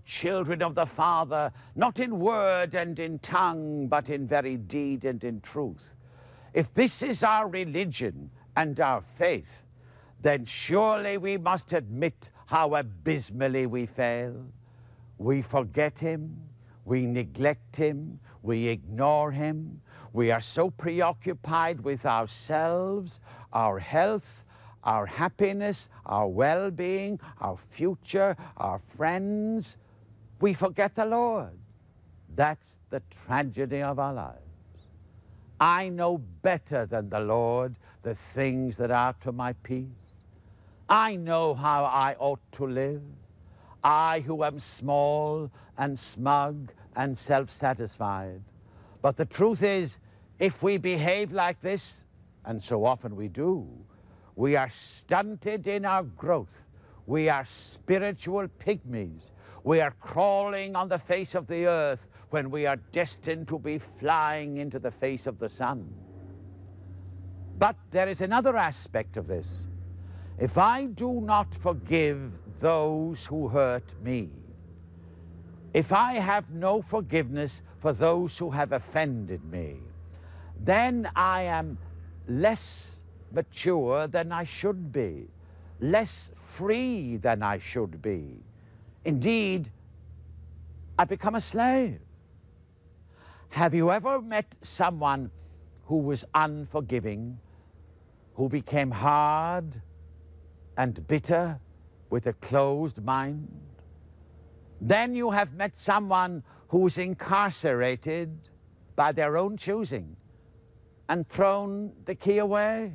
children of the Father, not in word and in tongue, but in very deed and in truth. If this is our religion and our faith, then surely we must admit how abysmally we fail. We forget him, we neglect him, we ignore him. We are so preoccupied with ourselves, our health, our happiness, our well-being, our future, our friends. We forget the Lord. That's the tragedy of our lives. I know better than the Lord the things that are to my peace. I know how I ought to live. I who am small and smug and self-satisfied. But the truth is, if we behave like this, and so often we do, we are stunted in our growth. We are spiritual pygmies. We are crawling on the face of the earth when we are destined to be flying into the face of the sun. But there is another aspect of this. If I do not forgive those who hurt me, if I have no forgiveness for those who have offended me, then I am less mature than I should be, less free than I should be. Indeed, I become a slave. Have you ever met someone who was unforgiving, who became hard and bitter with a closed mind? Then you have met someone who is incarcerated by their own choosing and thrown the key away.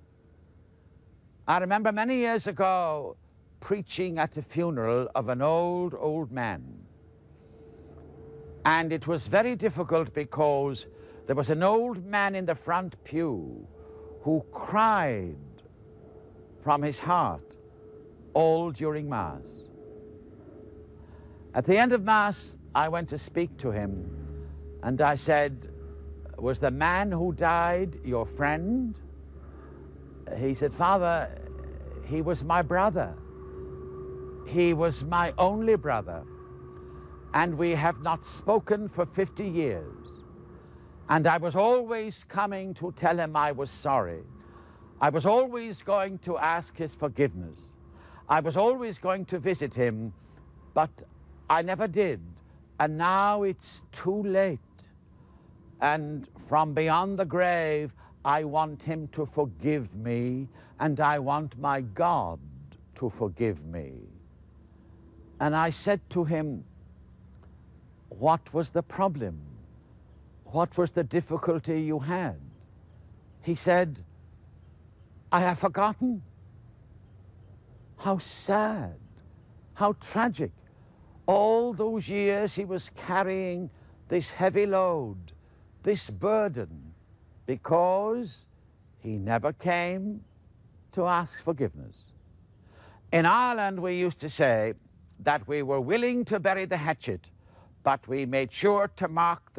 I remember many years ago preaching at a funeral of an old man. And it was very difficult because there was an old man in the front pew who cried from his heart all during Mass. At the end of Mass, I went to speak to him, and I said, "Was the man who died your friend?" He said, "Father, he was my brother. He was my only brother, and we have not spoken for 50 years. And I was always coming to tell him I was sorry. I was always going to ask his forgiveness. I was always going to visit him, but I never did. And now it's too late. And from beyond the grave, I want him to forgive me, and I want my God to forgive me." And I said to him, "What was the problem? What was the difficulty you had?" He said, "I have forgotten." How sad, how tragic. All those years he was carrying this heavy load, this burden, because he never came to ask forgiveness. In Ireland, we used to say that we were willing to bury the hatchet, but we made sure to mark the